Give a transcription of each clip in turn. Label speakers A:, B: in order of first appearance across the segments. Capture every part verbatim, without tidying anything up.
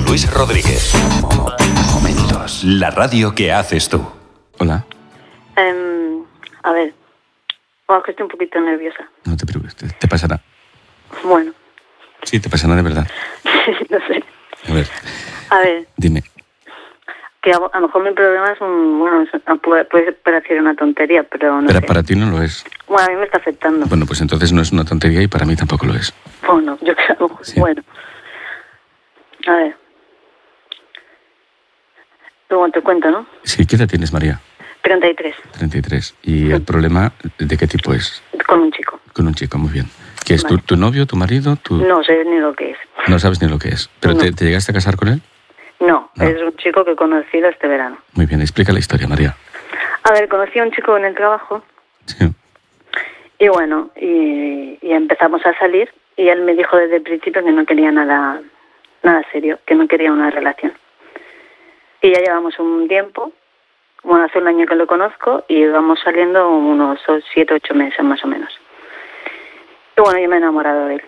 A: Luis Rodríguez. Momentos. La radio que haces tú.
B: Hola.
C: Um, a ver, bueno, que estoy un poquito nerviosa.
B: No te preocupes, te, te pasará.
C: Bueno.
B: Sí, te pasará de verdad.
C: No sé.
B: A ver.
C: A ver.
B: Dime.
C: Que a, a lo mejor mi problema es un... Bueno, puede, puede parecer una tontería, pero no
B: Pero
C: sé.
B: para ti no lo es.
C: Bueno, a mí me está afectando.
B: Bueno, pues entonces no es una tontería y para mí tampoco lo es.
C: Bueno, yo creo...
B: Sí.
C: Bueno. A ver. Luego te cuento, ¿no?
B: Sí, ¿qué edad tienes, María?
C: treinta y tres.
B: treinta y tres. ¿Y el problema de qué tipo es?
C: Con un chico.
B: Con un chico, muy bien. ¿Qué es?
C: Vale.
B: ¿Tu, tu novio, tu marido? Tu...
C: No sé ni lo que es.
B: No sabes ni lo que es. ¿Pero
C: No.
B: te, te llegaste a casar con él?
C: No,
B: No.
C: es un chico que he conocido este verano.
B: Muy bien, explica la historia, María.
C: A ver, conocí a un chico en el trabajo
B: Sí.
C: y bueno, y, y empezamos a salir y él me dijo desde el principio que no quería nada, nada serio, que no quería una relación. Y ya llevamos un tiempo, bueno, hace un año que lo conozco y vamos saliendo unos siete, ocho meses más o menos. Y bueno, yo me he enamorado de él.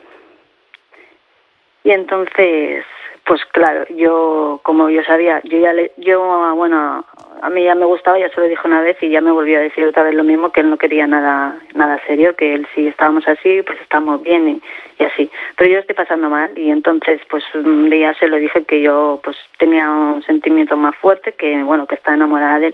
C: Y entonces, pues claro, yo, como yo sabía, yo ya le, yo, bueno, a mí ya me gustaba, ya se lo dije una vez y ya me volvió a decir otra vez lo mismo, que él no quería nada, nada serio, que él si estábamos así, pues estamos bien y, y así. Pero yo estoy pasando mal y entonces, pues un día se lo dije que yo, pues tenía un sentimiento más fuerte, que bueno, que estaba enamorada de él.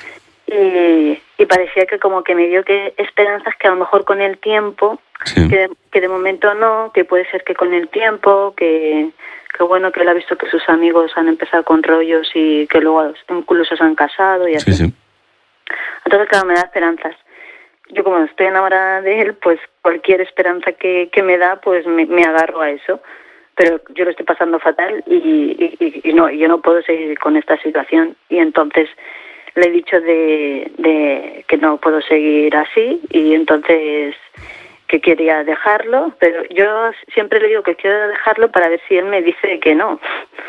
C: Y, y parecía que como que me dio que esperanzas que a lo mejor con el tiempo,
B: Sí.
C: que, que de momento no, que puede ser que con el tiempo, que, que bueno, que él ha visto que sus amigos han empezado con rollos y que luego incluso se han casado y así.
B: Sí, sí.
C: Entonces, claro, me da esperanzas. Yo como estoy enamorada de él, pues cualquier esperanza que, que me da, pues me, me agarro a eso. Pero yo lo estoy pasando fatal y, y, y no, yo no puedo seguir con esta situación. Y entonces le he dicho de, de que no puedo seguir así y entonces que quería dejarlo, pero yo siempre le digo que quiero dejarlo para ver si él me dice que no.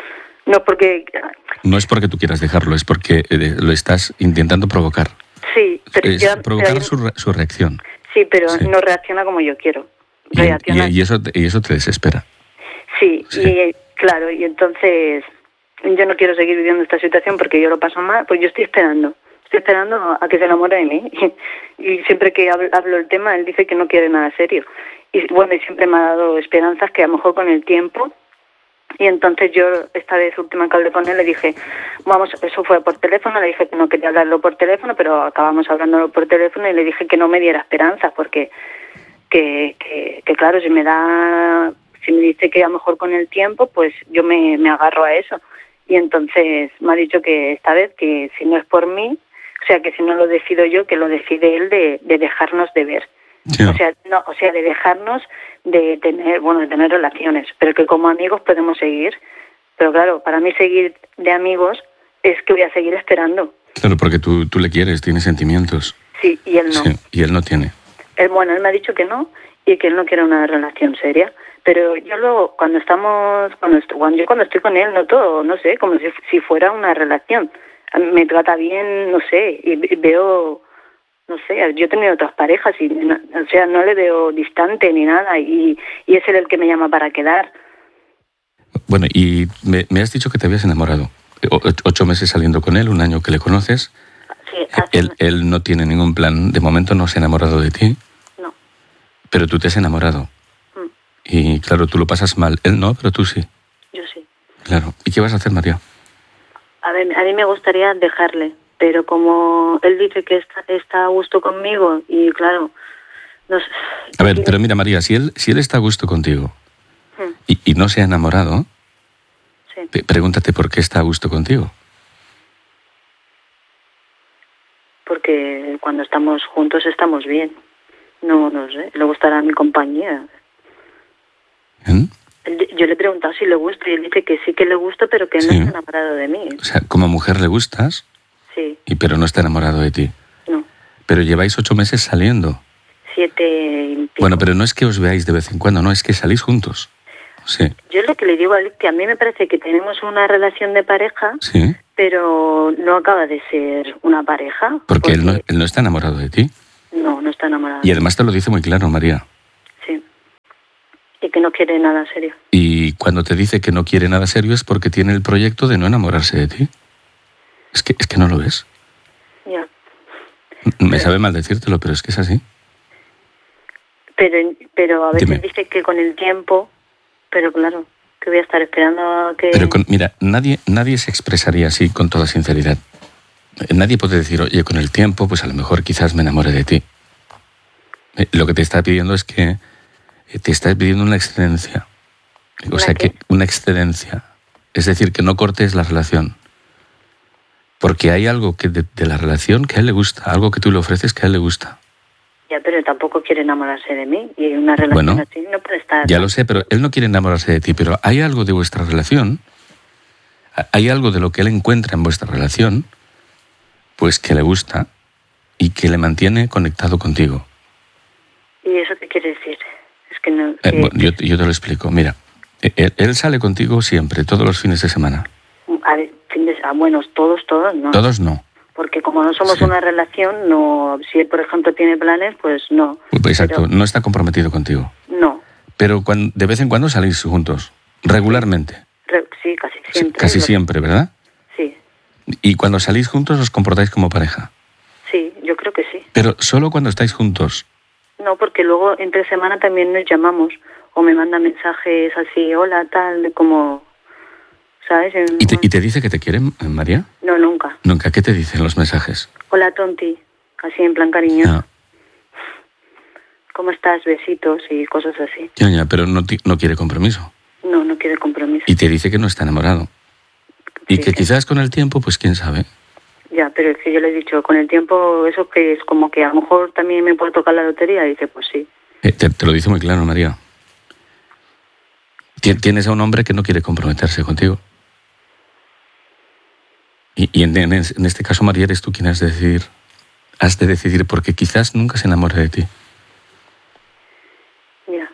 C: No porque...
B: No es porque tú quieras dejarlo, es porque eh, lo estás intentando provocar.
C: Sí, pero
B: Es
C: yo...
B: provocar
C: pero yo-
B: su, re- su reacción.
C: sí, pero
B: Sí.
C: no reacciona como yo quiero.
B: Y,
C: Reacciona...
B: y- y eso, te- y eso te desespera.
C: Sí,
B: Sí.
C: y claro, y entonces yo no quiero seguir viviendo esta situación porque yo lo paso mal, pues yo estoy esperando. Estoy esperando a que se enamore de mí. Y, y siempre que hablo, hablo el tema, él dice que no quiere nada serio. Y bueno, y siempre me ha dado esperanzas que a lo mejor con el tiempo. Y entonces yo, esta vez última que hablé con él, le dije, vamos, eso fue por teléfono, le dije que no quería hablarlo por teléfono, pero acabamos hablándolo por teléfono y le dije que no me diera esperanzas, porque que, que, que claro, si me da, si me dice que a lo mejor con el tiempo, pues yo me, me agarro a eso. Y entonces me ha dicho que esta vez, que si no es por mí, o sea, que si no lo decido yo, que lo decide él de, de dejarnos de ver.
B: Sí.
C: O sea, no, o sea, de dejarnos de tener, bueno, de tener relaciones, pero que como amigos podemos seguir. Pero claro, para mí seguir de amigos es que voy a seguir esperando.
B: Claro, porque tú, tú le quieres, tienes sentimientos.
C: Sí, y él no.
B: Sí, y él no tiene.
C: Él, bueno, él me ha dicho que no y que él no quiere una relación seria. Pero yo luego, cuando estamos, cuando, estoy, cuando yo cuando estoy con él, noto, no sé, como si, si fuera una relación. Me trata bien, no sé, y y veo, no sé, yo he tenido otras parejas y, no, o sea, no le veo distante ni nada y, y es él el que me llama para quedar.
B: Bueno, y me, me has dicho que te habías enamorado. O- ocho meses saliendo con él, un año que le conoces.
C: Sí, hace
B: Él,
C: un-
B: él no tiene ningún plan. De momento no se ha enamorado de ti,
C: no.
B: pero tú te has enamorado.
C: Mm,
B: Y claro, tú lo pasas mal. Él no, pero tú sí.
C: yo sí.
B: Claro. ¿Y qué vas a hacer, María?
C: A ver, a mí me gustaría dejarle, pero como él dice que está, está a gusto conmigo y claro, no sé.
B: A ver, pero mira, María, si él, si él está a gusto contigo
C: Mm,
B: y, y no se ha enamorado,
C: sí.
B: pe- pregúntate por qué está a gusto contigo.
C: Porque cuando estamos juntos estamos bien. No, no sé, le gustará mi compañía.
B: ¿Eh?
C: Él- Yo le he preguntado si le gusta y él dice que sí que le gusta, pero que
B: Sí.
C: no está enamorado de mí.
B: O sea, como mujer le gustas,
C: Sí,
B: y pero no está enamorado de ti.
C: no,
B: Pero lleváis ocho meses saliendo.
C: siete y pico.
B: Bueno, pero no es que os veáis de vez en cuando, no, es que salís juntos. Sí,
C: Yo lo que le digo a él, que a mí me parece que tenemos una relación de pareja,
B: sí.
C: pero no acaba de ser una pareja.
B: Porque él no, él no está enamorado de ti.
C: No, no está enamorado.
B: Y además te lo dice muy claro, María.
C: Sí. Y que no quiere nada serio.
B: Y cuando te dice que no quiere nada serio es porque tiene el proyecto de no enamorarse de ti. Es que, es que no lo ves.
C: Ya.
B: Me
C: pero,
B: sabe mal decírtelo, pero es que es así.
C: Pero, pero a veces
B: Dime.
C: dice que con el tiempo, pero claro, que voy a estar esperando a que...
B: Pero con, mira, nadie, nadie se expresaría así con toda sinceridad. Nadie puede decir, oye, con el tiempo, pues a lo mejor quizás me enamore de ti. Eh, Lo que te está pidiendo es que eh, te está pidiendo una excedencia. O
C: ¿Una
B: sea,
C: qué?
B: que una excedencia. Es decir, que no cortes la relación. Porque hay algo que de, de la relación que a él le gusta, algo que tú le ofreces que a él le gusta.
C: Ya, pero tampoco quiere enamorarse de mí. Y una relación
B: Bueno,
C: así no puede estar...
B: Ya lo sé, pero él no quiere enamorarse de ti, pero hay algo de vuestra relación, hay algo de lo que él encuentra en vuestra relación, pues que le gusta y que le mantiene conectado contigo.
C: ¿Y eso qué quiere decir? Es que no...
B: Eh,
C: que-
B: bueno, yo, yo te lo explico. Mira, él, él sale contigo siempre, todos los fines de semana.
C: A ver, fin de- ah, bueno, todos, todos, no.
B: Todos no.
C: Porque como no somos
B: Sí.
C: una relación, no... Si él, por ejemplo, tiene planes, pues no.
B: Pues exacto,
C: Pero-
B: no está comprometido contigo.
C: no.
B: Pero cuan- de vez en cuando salís juntos, regularmente.
C: Re- Sí, casi
B: Sí,
C: siempre.
B: Casi
C: Lo-
B: siempre, ¿verdad?
C: Sí,
B: Y cuando salís juntos os comportáis como pareja.
C: sí, yo creo que sí.
B: Pero solo cuando estáis juntos.
C: No, porque luego entre semana también nos llamamos o me manda mensajes así, hola, tal, de como, ¿sabes? En-
B: ¿Y te, y te dice que te quiere, María?
C: No, nunca.
B: Nunca. ¿Qué te dicen los mensajes?
C: Hola, tonti, así en plan cariño.
B: Ah,
C: ¿Cómo estás? Besitos y cosas así.
B: ya, ya, pero no, ti- no quiere compromiso.
C: No, no quiere compromiso.
B: Y te dice que no está enamorado. Y
C: Sí,
B: que
C: sí.
B: quizás con el tiempo, pues quién sabe.
C: Ya, pero es que yo le he dicho, con el tiempo, eso que es como que a lo mejor también me puede tocar la lotería. Y dice, pues sí.
B: Eh, te, te lo dice muy claro, María. Ti- Tienes a un hombre que no quiere comprometerse contigo. Y, y en, en es- en este caso, María, eres tú quien has de decidir. Has de decidir porque quizás nunca se enamore de ti.
C: Ya.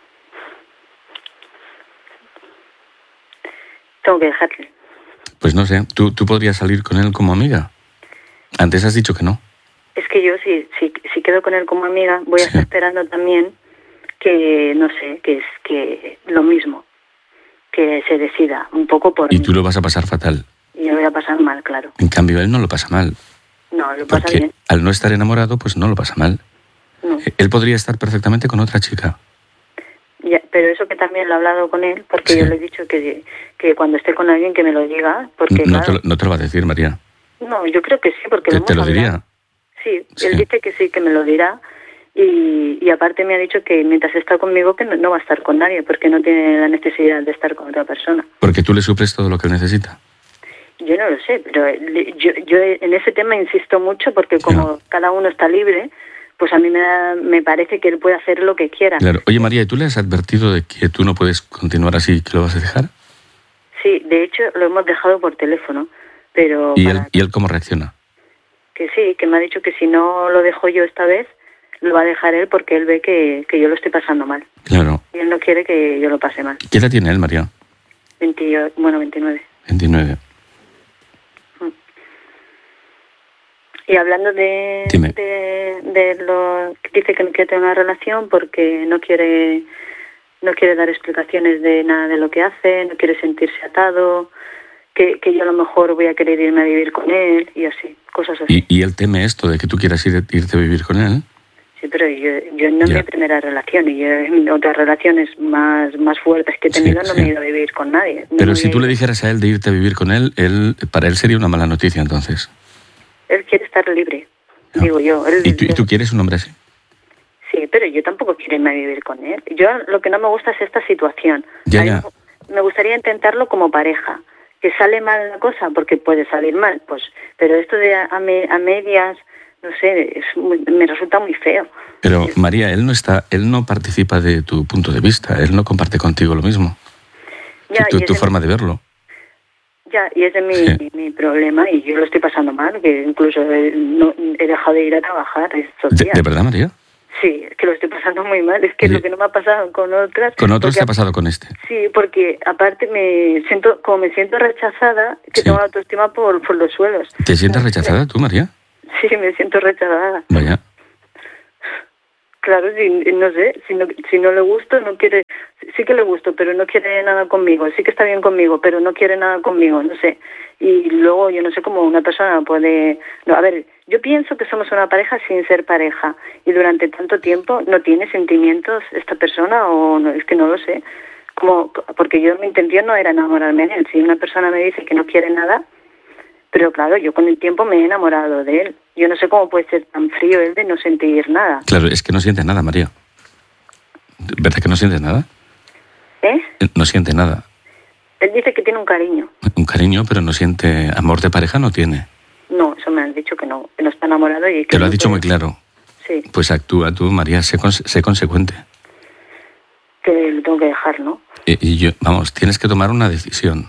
C: Tengo que dejarle.
B: Pues no sé, ¿tú, tú podrías salir con él como amiga? Antes has dicho que no.
C: Es que yo si, si, si quedo con él como amiga, voy a
B: Sí.
C: estar esperando también que, no sé, que es que lo mismo, que se decida un poco por
B: Y
C: mí.
B: tú lo vas a pasar fatal.
C: Y yo voy a pasar mal, claro.
B: En cambio, él no lo pasa mal.
C: No, lo pasa
B: Porque
C: bien.
B: al no estar enamorado, pues no lo pasa mal.
C: No.
B: Él podría estar perfectamente con otra chica.
C: Ya, pero eso que también lo he hablado con él, porque
B: Sí.
C: yo le he dicho que, que cuando esté con alguien que me lo diga, porque
B: No te,
C: claro,
B: lo, no te lo va a decir, María.
C: no, yo creo que sí, porque
B: Te,
C: lo
B: te
C: hemos
B: lo
C: hablado.
B: diría.
C: Sí,
B: Sí.
C: él dice que sí, que me lo dirá. Y, y aparte me ha dicho que mientras está conmigo que no, no va a estar con nadie, porque no tiene la necesidad de estar con otra persona.
B: Porque tú le suples todo lo que él necesita.
C: Yo no lo sé, pero le- yo, yo en ese tema insisto mucho porque como cada uno está libre, pues a mí me, da- me parece que él puede hacer lo que quiera.
B: Claro. Oye, María, ¿y tú le has advertido de que tú no puedes continuar así, que lo vas a dejar?
C: Sí, de hecho lo hemos dejado por teléfono, pero
B: ¿Y él,
C: para-
B: ¿Y él cómo reacciona?
C: que sí, que me ha dicho que si no lo dejo yo esta vez, lo va a dejar él porque él ve que, que yo lo estoy pasando mal.
B: Claro.
C: Y él no quiere que yo lo pase mal.
B: ¿Qué edad tiene él, María?
C: veinte, bueno, veintinueve.
B: veintinueve.
C: Y hablando de,
B: Dime.
C: de, de lo que dice que no quiere tener una relación porque no quiere no quiere dar explicaciones de nada de lo que hace, no quiere sentirse atado, que, que yo a lo mejor voy a querer irme a vivir con él y así, cosas así.
B: ¿Y, y él teme esto de que tú quieras ir, irte a vivir con él?
C: Sí, pero yo, yo no es
B: Ya.
C: mi primera relación y yo en otras relaciones más, más fuertes que he
B: Sí,
C: tenido no
B: sí.
C: me he ido a vivir con nadie. No
B: Pero
C: me
B: si
C: he
B: tú le
C: ido.
B: dijeras a él de irte a vivir con él, él para él sería una mala noticia entonces.
C: Él quiere estar libre,
B: No.
C: digo yo. Él,
B: ¿Y tú, y tú quieres un hombre así?
C: Sí, pero yo tampoco quiero irme a vivir con él. Yo lo que no me gusta es esta situación.
B: Ya,
C: A mí
B: ya.
C: Me gustaría intentarlo como pareja. Que sale mal la cosa, porque puede salir mal, pues. Pero esto de a, a me- a medias, no sé, es muy- me resulta muy feo.
B: Pero María, él no está, él no participa de tu punto de vista, él no comparte contigo lo mismo.
C: Ya,
B: tu
C: y
B: tu
C: ese-
B: forma de verlo.
C: Ya, y ese es mi,
B: Sí.
C: mi problema, y yo lo estoy pasando mal, que incluso he, no, he dejado de ir a trabajar estos
B: ¿De,
C: días.
B: de verdad, María?
C: Sí, es que lo estoy pasando muy mal, es que
B: Oye,
C: lo que no me ha pasado con otras...
B: ¿Con otros
C: porque
B: te ha pasado con este?
C: Sí, porque aparte me siento, como me siento rechazada, que
B: Sí.
C: tengo la autoestima por, por los suelos.
B: ¿Te sientes rechazada tú, María?
C: Sí, me siento rechazada.
B: Vaya.
C: Claro, si, no sé, si no, si no le gusto, no quiere, sí que le gusto, pero no quiere nada conmigo, sí que está bien conmigo, pero no quiere nada conmigo, no sé. Y luego yo no sé cómo una persona puede... No, a ver, yo pienso que somos una pareja sin ser pareja y durante tanto tiempo no tiene sentimientos esta persona o no, es que no lo sé. Como, porque yo mi intención no era enamorarme de él. Si una persona me dice que no quiere nada, pero claro, yo con el tiempo me he enamorado de él. Yo no sé cómo puede ser tan frío él de no sentir nada.
B: Claro, es que no siente nada, María. ¿Verdad que no siente nada?
C: ¿Eh?
B: No siente nada.
C: Él dice que tiene un cariño.
B: Un cariño, pero no siente... Amor de pareja no tiene.
C: No, eso me han dicho que no, que no está enamorado y que...
B: Te lo
C: no
B: ha dicho
C: puede...
B: muy claro.
C: Sí.
B: Pues actúa tú, María, sé, con- sé consecuente.
C: Que lo tengo que dejar, ¿no?
B: Y, y yo, vamos, tienes que tomar una decisión.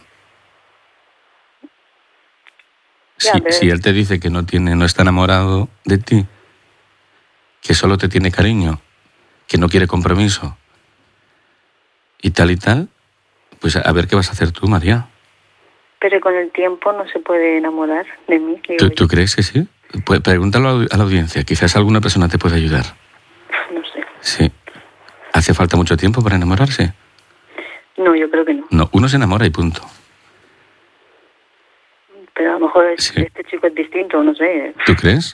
C: Ya,
B: Si,
C: pero-
B: si él te dice que no tiene, no está enamorado de ti, que solo te tiene cariño, que no quiere compromiso y tal y tal, pues a, a ver qué vas a hacer tú, María.
C: Pero con el tiempo no se puede enamorar de mí. Digo
B: ¿Tú,
C: yo.
B: tú crees que sí? Pues pregúntalo a la audiencia, quizás alguna persona te pueda ayudar.
C: No sé.
B: Sí. ¿Hace falta mucho tiempo para enamorarse?
C: No, yo creo que no.
B: No, uno se enamora y punto.
C: Pero a lo mejor es-
B: Sí.
C: este chico es distinto, no sé.
B: ¿Tú crees?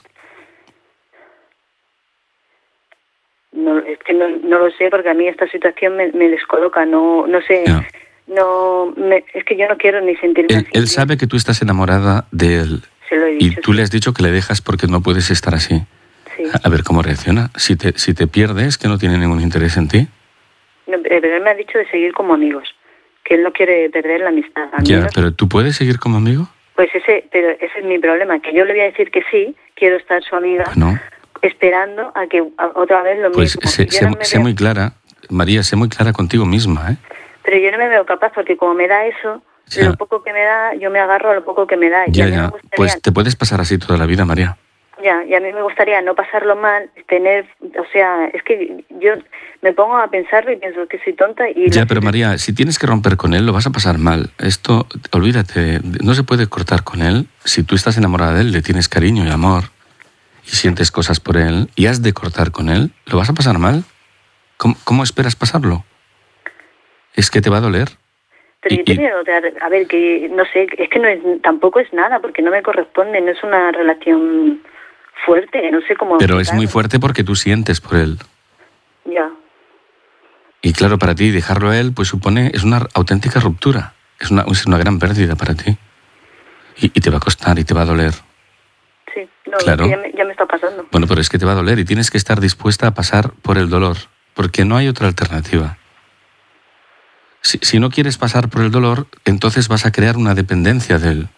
C: No, es que no, no lo sé porque a mí esta situación me, me descoloca. No, no sé.
B: Ya.
C: No, me, es que yo no quiero ni sentirme
B: Él,
C: así.
B: él sabe que tú estás enamorada de él
C: Se lo he
B: y
C: dicho.
B: tú
C: sí.
B: le has dicho que le dejas porque no puedes estar así.
C: Sí.
B: A ver cómo reacciona. Si te, si te pierdes, que no tiene ningún interés en ti.
C: No, pero él me ha dicho de seguir como amigos. Que él no quiere perder la amistad. Al
B: Ya,
C: menos-
B: pero ¿tú puedes seguir como amigo?
C: Pues ese, pero ese es mi problema. Que yo le voy a decir que sí, quiero estar su amiga.
B: Bueno,
C: Esperando a que a- otra vez lo
B: pues
C: mismo.
B: sé,
C: Y yo
B: sé-
C: no me
B: sé
C: veo-
B: muy clara, María, sé muy clara contigo misma, ¿eh?
C: Pero yo no me veo capaz porque como me da eso,
B: Ya.
C: lo poco que me da, yo me agarro a lo poco que me da. y
B: Ya,
C: a mí me
B: ya.
C: gustaría,
B: Pues te puedes pasar así toda la vida, María.
C: ya, y a mí me gustaría no pasarlo mal, tener, o sea, es que yo me pongo a pensarlo y pienso que soy tonta y...
B: Ya,
C: la-
B: pero María, si tienes que romper con él, lo vas a pasar mal. Esto, olvídate, no se puede cortar con él. Si tú estás enamorada de él, le tienes cariño y amor y sientes cosas por él y has de cortar con él, lo vas a pasar mal. ¿Cómo, cómo esperas pasarlo? Es que te va a doler.
C: Pero
B: y-
C: yo tenía otra, a ver, que no sé, es que no es, tampoco es nada porque no me corresponde, no es una relación fuerte, no sé cómo...
B: Pero es muy
C: explicarlo.
B: fuerte porque tú sientes por él.
C: Ya,
B: Y claro, para ti dejarlo a él, pues supone, es una auténtica ruptura. Es una, es una gran pérdida para ti. Y, y te va a costar y te va a doler.
C: sí, no,
B: Claro.
C: es que ya, me, ya me está pasando.
B: Bueno, pero es que te va a doler y tienes que estar dispuesta a pasar por el dolor, porque no hay otra alternativa. Si, si no quieres pasar por el dolor, entonces vas a crear una dependencia de él.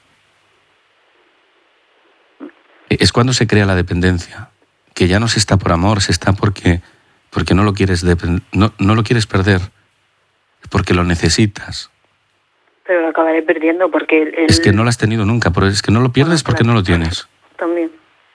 B: Es cuando se crea la dependencia, que ya no se está por amor, se está porque, porque no lo quieres depen- no, no lo quieres perder, porque lo necesitas.
C: Pero lo acabaré perdiendo porque él...
B: Es que no lo has tenido nunca, pero es que no lo pierdes
C: Bueno,
B: porque no
C: claro.
B: lo tienes.
C: También.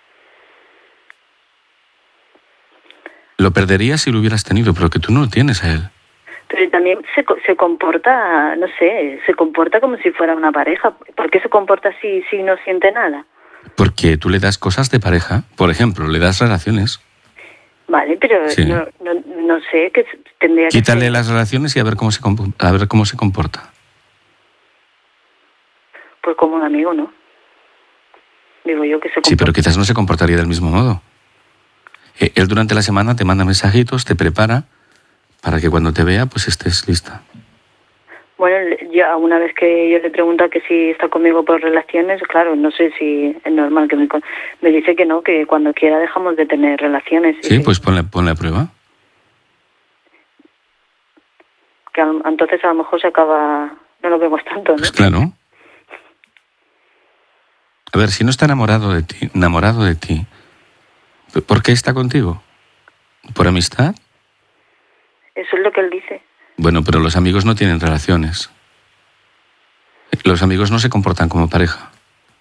B: Lo perderías si lo hubieras tenido, pero que tú no lo tienes a él.
C: Pero también se, co- se comporta, no sé, se comporta como si fuera una pareja. ¿Por qué se comporta así si no siente nada?
B: Porque tú le das cosas de pareja, por ejemplo, le das relaciones.
C: Vale, pero
B: Sí.
C: no, no, no sé, que tendría que
B: Quítale
C: ser-
B: las relaciones y a ver cómo se compo- a ver cómo se comporta.
C: Pues como un amigo, ¿no? Digo yo que se comporta.
B: Sí, pero quizás no se comportaría del mismo modo. Eh, Él durante la semana te manda mensajitos, te prepara para que cuando te vea, pues estés lista.
C: Bueno, ya una vez que yo le pregunto que si está conmigo por relaciones, claro, no sé si es normal que me... con- Me dice que no, que cuando quiera dejamos de tener relaciones. Y
B: Sí,
C: que-
B: pues ponle, ponle a prueba.
C: Que a lo- entonces a lo mejor se acaba... No nos vemos tanto, ¿no?
B: Pues claro. A ver, si no está enamorado de ti, enamorado de ti, ¿por qué está contigo? ¿Por amistad?
C: Eso es lo que él dice.
B: Bueno, pero los amigos no tienen relaciones. Los amigos no se comportan como pareja.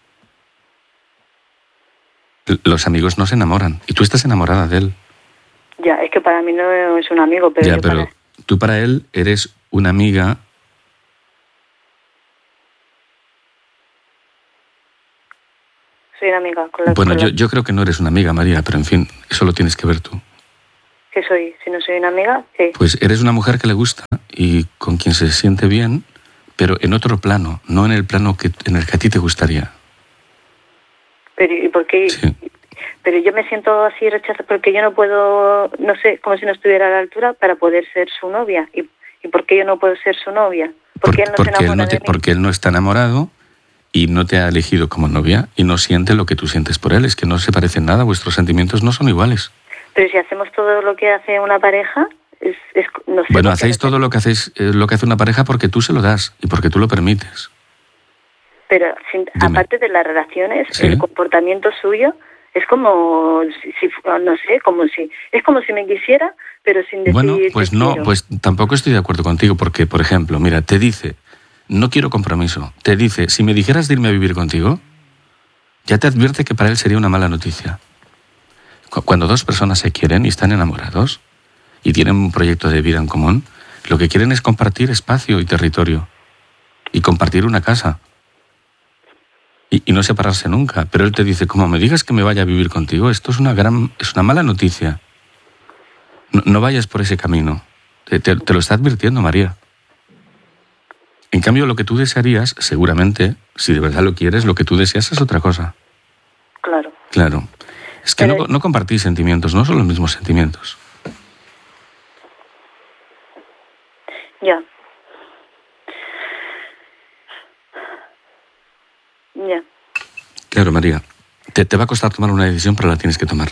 B: L- Los amigos no se enamoran. Y tú estás enamorada de él.
C: Ya, es que para mí no es un amigo, pero
B: ya,
C: yo
B: pero
C: para...
B: tú para él eres una amiga.
C: Soy una amiga con la
B: Bueno,
C: con
B: yo,
C: la-
B: yo creo que no eres una amiga, María, pero en fin, eso lo tienes que ver tú.
C: ¿Qué soy? Si no soy una amiga, ¿qué?
B: Pues eres una mujer que le gusta y con quien se siente bien, pero en otro plano, no en el plano que, en el que a ti te gustaría.
C: Pero, ¿y por qué?
B: Sí.
C: Pero yo me siento así rechazada porque yo no puedo, no sé, como si no estuviera a la altura para poder ser su novia. ¿Y, y por qué yo no puedo ser su novia? ¿Por qué él no
B: porque,
C: se enamora
B: él no te,
C: de mí?
B: porque él no está enamorado y no te ha elegido como novia y no siente lo que tú sientes por él. Es que no se parecen nada, vuestros sentimientos no son iguales.
C: Pero si hacemos todo lo que hace una pareja, es, es no sé.
B: Bueno, hacéis todo lo que hacéis, eh, lo que hace una pareja porque tú se lo das y porque tú lo permites.
C: Pero sin, aparte de las relaciones, ¿sí? El comportamiento suyo es como si, si no sé, como si es como si me quisiera, pero sin decir.
B: Bueno, pues no,
C: quiero.
B: Pues tampoco estoy de acuerdo contigo porque, por ejemplo, mira, te dice, no quiero compromiso. Te dice, si me dijeras de irme a vivir contigo, ya te advierte que para él sería una mala noticia. Cuando dos personas se quieren y están enamorados y tienen un proyecto de vida en común, lo que quieren es compartir espacio y territorio y compartir una casa y, y no separarse nunca. Pero él te dice, como me digas que me vaya a vivir contigo, esto es una gran, es una mala noticia. No, no vayas por ese camino. Te, te, te lo está advirtiendo, María. En cambio, lo que tú desearías, seguramente, si de verdad lo quieres, lo que tú deseas es otra cosa.
C: Claro.
B: Claro. Es que Pero... no, no compartís sentimientos, no son los mismos sentimientos.
C: Ya. Ya.
B: Claro, María. Te, te va a costar tomar una decisión, pero la tienes que tomar.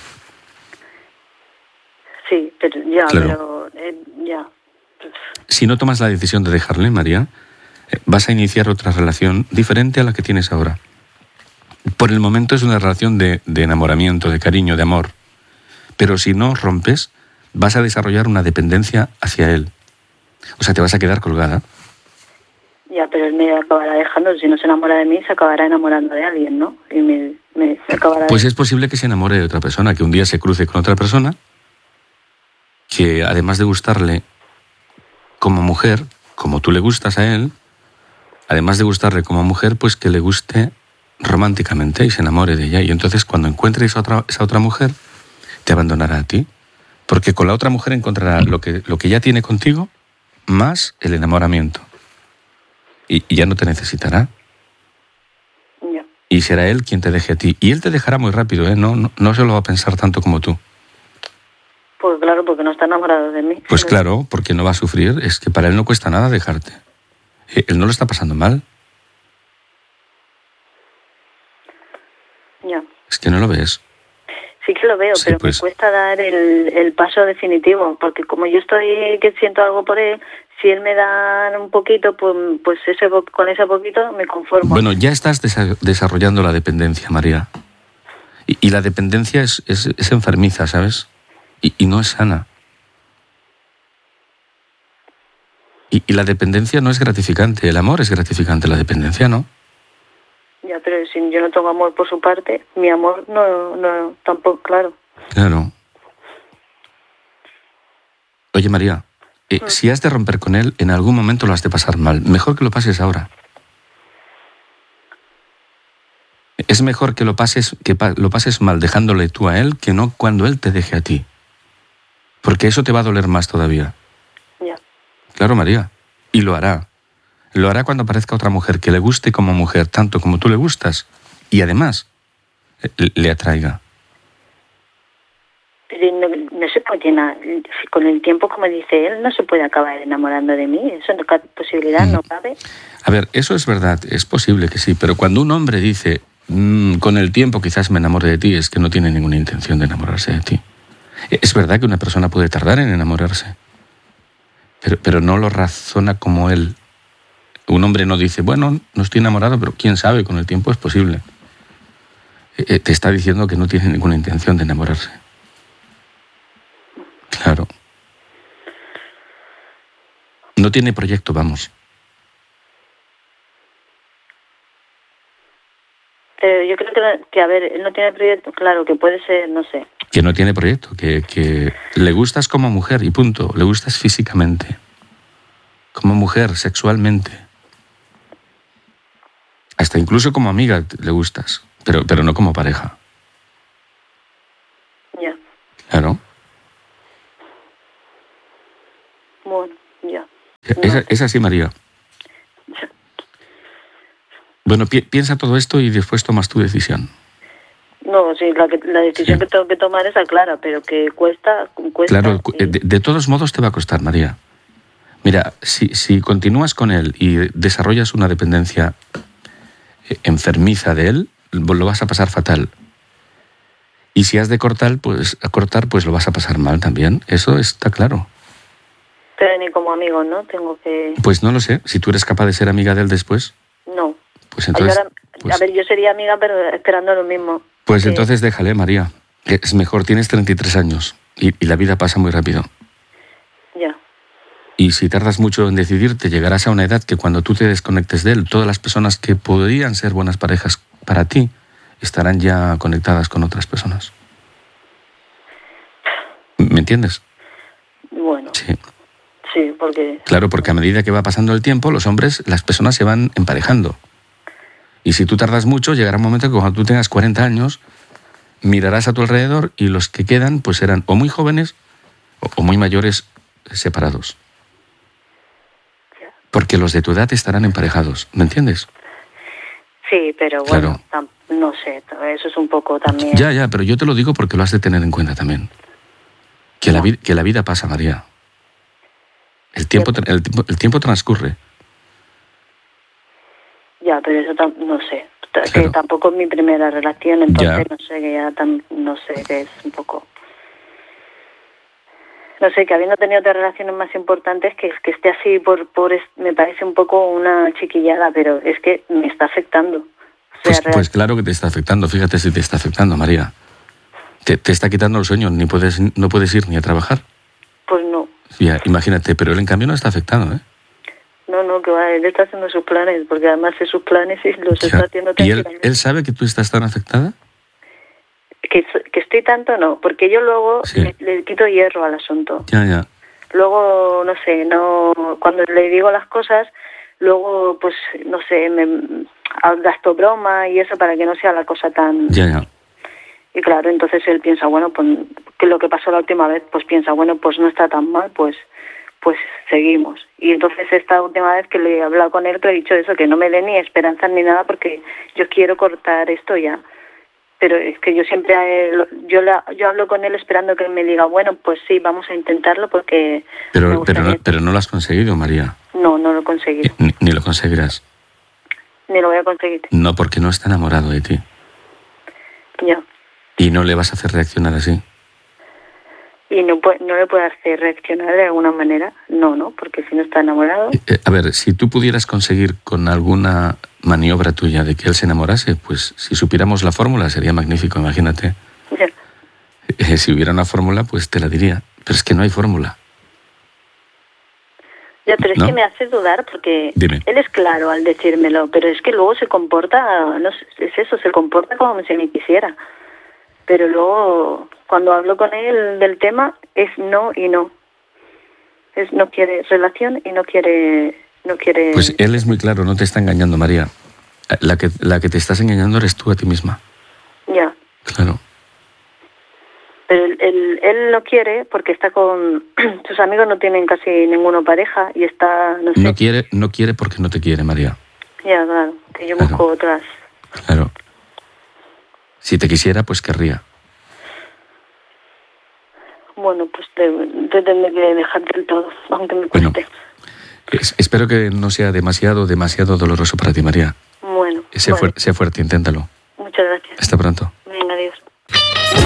C: Sí, pero ya,
B: claro.
C: pero eh, ya.
B: Si no tomas la decisión de dejarle, María, eh, vas a iniciar otra relación diferente a la que tienes ahora. Por el momento es una relación de, de enamoramiento, de cariño, de amor. Pero si no rompes, vas a desarrollar una dependencia hacia él. O sea, te vas a quedar colgada.
C: Ya, pero él me acabará dejando. Si no se enamora de mí, se acabará enamorando de alguien, ¿no? Y me, me acabará...
B: Pues es posible que se enamore de otra persona, que un día se cruce con otra persona, que además de gustarle como mujer, como tú le gustas a él, además de gustarle como mujer, pues que le guste románticamente y se enamore de ella. Y entonces cuando encuentre esa otra, esa otra mujer, te abandonará a ti. Porque con la otra mujer encontrará lo que, lo que ya tiene contigo, más el enamoramiento. Y, y ya no te necesitará.
C: Ya.
B: Y será él quien te deje a ti. Y él te dejará muy rápido, ¿eh? No, no, no se lo va a pensar tanto como tú.
C: Pues claro, porque no está enamorado de mí.
B: Pues claro, porque no va a sufrir. Es que para él no cuesta nada dejarte. Él no lo está pasando mal.
C: Ya.
B: Es que no lo ves.
C: Sí que lo veo,
B: sí,
C: pero
B: pues...
C: me cuesta dar el, el paso definitivo, porque como yo estoy, que siento algo por él, si él me da un poquito, pues, pues ese, con ese poquito me conformo.
B: Bueno, ya estás desa- desarrollando la dependencia, María. Y, y la dependencia es, es, es enfermiza, ¿sabes? Y, y no es sana. Y, y la dependencia no es gratificante. El amor es gratificante, la dependencia no.
C: Ya, pero si yo no tengo amor por su parte, mi amor no, no tampoco, claro.
B: Claro. Oye, María, eh,
C: Mm.
B: si has de romper con él, en algún momento lo has de pasar mal. Mejor que lo pases ahora. Es mejor que lo pases, que pa- lo pases mal dejándole tú a él que no cuando él te deje a ti. Porque eso te va a doler más todavía.
C: Ya.
B: Claro, María. Y lo hará. Lo hará cuando aparezca otra mujer que le guste como mujer, tanto como tú le gustas. Y además, le, le atraiga.
C: Pero no, no se puede llenar. Con el tiempo, como dice él, no se puede acabar enamorando de mí. Eso no cabe, posibilidad mm. no cabe.
B: A ver, eso es verdad. Es posible que sí. Pero cuando un hombre dice, mmm, con el tiempo quizás me enamore de ti, es que no tiene ninguna intención de enamorarse de ti. Es verdad que una persona puede tardar en enamorarse. Pero, pero no lo razona como él. Un hombre no dice, bueno, no estoy enamorado, pero quién sabe, con el tiempo es posible. Eh, te está diciendo que no tiene ninguna intención de enamorarse. Claro. No tiene proyecto, vamos.
C: Pero yo creo que, que, a ver, él no tiene proyecto, claro, que puede ser, no sé.
B: Que no tiene proyecto, que, que le gustas como mujer y punto. Le gustas físicamente. Como mujer, sexualmente. Hasta incluso como amiga le gustas, pero, pero no como pareja.
C: Ya.
B: Claro.
C: No
B: Es,
C: sé.
B: es así, María. Bueno, pi- piensa todo esto y después tomas tu decisión.
C: No, sí, la, que, la decisión
B: Sí.
C: que tengo que tomar es clara, pero que cuesta, cuesta.
B: Claro, cu-
C: y-
B: de, de todos modos te va a costar, María. Mira, si, si continúas con él y desarrollas una dependencia eh, enfermiza de él, lo vas a pasar fatal. Y si has de cortar, pues a cortar, pues lo vas a pasar mal también. Eso está claro.
C: Pero ni como amigo, ¿no? Tengo que...
B: Pues no lo sé. Si tú eres capaz de ser amiga de él después,
C: No.
B: pues entonces,
C: Ay, ahora-
B: pues,
C: a ver, yo sería amiga, pero esperando lo mismo.
B: pues
C: Que-
B: entonces déjale, María. Es mejor, tienes treinta y tres años y, y la vida pasa muy rápido.
C: Ya.
B: Y si tardas mucho en decidirte, llegarás a una edad que cuando tú te desconectes de él, todas las personas que podrían ser buenas parejas para ti estarán ya conectadas con otras personas. ¿Me entiendes?
C: Bueno,
B: Sí.
C: sí, porque...
B: Claro, porque a medida que va pasando el tiempo, los hombres, las personas se van emparejando. Y si tú tardas mucho, llegará un momento que cuando tú tengas cuarenta años, mirarás a tu alrededor y los que quedan pues serán o muy jóvenes o, o muy mayores separados. Porque los de tu edad estarán emparejados, ¿me entiendes?
C: Sí, pero bueno,
B: Claro.
C: tam- no sé, eso es un poco también...
B: Ya, ya, pero yo te lo digo porque lo has de tener en cuenta también. Que, la,
C: Ya.
B: vid- que la vida pasa, María. El tiempo, tra- el, tiempo- el tiempo transcurre.
C: Ya, pero eso tam- no sé. T-
B: Claro.
C: Que tampoco es mi primera relación, entonces
B: Ya.
C: no sé, que ya tam- no sé, que es un poco... No sé, que habiendo tenido otras relaciones más importantes, que, que esté así por, por es- me parece un poco una chiquillada, pero es que me está afectando. O sea,
B: Pues,
C: real-
B: pues claro que te está afectando, fíjate si te está afectando, María. Te, te está quitando el sueño, ni puedes, no puedes ir ni a trabajar.
C: pues no,
B: Ya, imagínate, pero él en cambio no está afectado, ¿eh?
C: no, no, que va, él está haciendo sus planes, porque además de sus planes y los
B: Ya.
C: está haciendo
B: ¿Y él,
C: tranquilamente.
B: él sabe que tú estás tan afectada?
C: Que, que estoy tanto, no, porque yo luego
B: Sí.
C: le, le quito hierro al asunto.
B: Ya, ya.
C: Luego, no sé, no cuando le digo las cosas, luego, pues, no sé, me gasto broma y eso para que no sea la cosa tan...
B: Ya, ya.
C: Y claro, entonces él piensa, bueno, pues, que lo que pasó la última vez, pues piensa, bueno, pues no está tan mal, pues pues seguimos. Y entonces esta última vez que le he hablado con él, que he dicho eso, que no me dé ni esperanzas ni nada, porque yo quiero cortar esto ya. Pero es que yo siempre, eh, lo- yo la, yo hablo con él esperando que él me diga, bueno, pues sí, vamos a intentarlo porque me
B: Pero, pero,
C: gustaría...
B: no, pero no lo has conseguido, María.
C: No, no lo he conseguido,
B: Ni, ni lo conseguirás.
C: ni lo voy a conseguir.
B: No, porque no está enamorado de ti.
C: Ya.
B: Y no le vas a hacer reaccionar así.
C: Y no, pue- no le puedo hacer reaccionar de alguna manera, no, no, porque si no está enamorado...
B: Eh, A ver, si tú pudieras conseguir con alguna maniobra tuya de que él se enamorase, pues si supiéramos la fórmula sería magnífico, imagínate.
C: Ya.
B: Eh, si hubiera una fórmula, pues te la diría. Pero es que no hay fórmula.
C: Ya, pero es
B: ¿No?
C: que me hace dudar porque
B: Dime.
C: él es claro al decírmelo, pero es que luego se comporta, no sé, es eso, se comporta como si me quisiera. Pero luego, cuando hablo con él del tema, es no y no. Es no quiere relación y no quiere... No quiere...
B: Pues él es muy claro, no te está engañando, María. La que, la que te estás engañando eres tú a ti misma.
C: Ya.
B: Claro.
C: Pero él, él, él no quiere porque está con... Sus amigos no tienen casi ninguno pareja y está, no sé...
B: No quiere, no quiere porque no te quiere, María.
C: Ya, claro, que yo
B: Claro.
C: busco otras...
B: Claro. Si te quisiera, pues querría.
C: Bueno, pues te, te tendré que dejar del todo, aunque me
B: Bueno.
C: cueste.
B: Es- espero que no sea demasiado, demasiado doloroso para ti, María.
C: Bueno,
B: Sea,
C: vale.
B: fuer- sea fuerte, inténtalo.
C: Muchas gracias.
B: Hasta pronto.